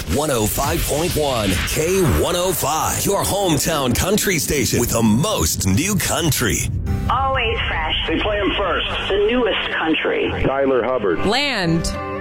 105.1 K105, your hometown country station with the most new country. Always fresh. They play them first. The newest country. Tyler Hubbard. Land.